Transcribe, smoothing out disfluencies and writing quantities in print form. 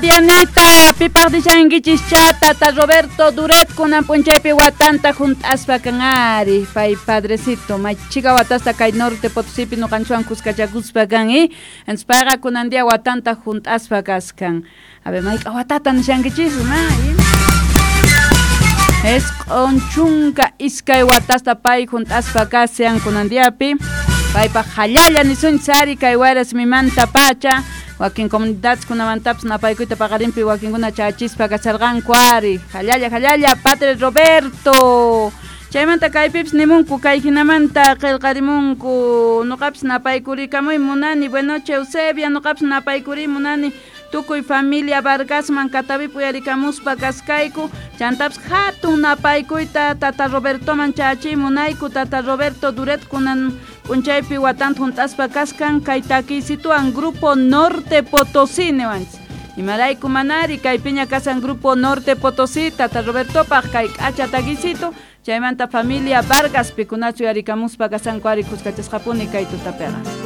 Dianita, pipa dishanguichis tata Roberto Duret kunan punchaypi watanta juntaspa kanari pay padrecito machiga watasta kay norte Potosipi no kanchuan kuskachakuspa kan enspaga kunan dia watanta juntaspa kaskan abe mayka watata nishanguichis es onchunka iskay watasta pay juntaspa kasyan kunan diapi paypa hallalla nisun sari kay waras mimanta pacha wakin comunidades kunamantaps napaykuita paqarinpi wakinkuna chachispa kasarqanku ari hallalla Padre Roberto chaymanta kaypips nimunku kay hinamanta qillqarimunku nuqaps napaykuricamuy munani buenoche Eusebia nuqaps napaykuri munani tukuy familia Vargasman katavipi uyarikamuspa kaskayku chantaps hatun napaykuyta tata Robertoman chachiy munayku tata Roberto Duret kunan punchaypi watanta juntaspa kaskan kay takisituan Grupo Norte Potosí newanchis imarayku manari kay piña kasan Grupo Norte Potosí tata Robertopaq kay k'acha takisitu chaymanta familia Vargaspi kunachu uyarikamuspa kasanku ari kuskachasqapuni kay tutapega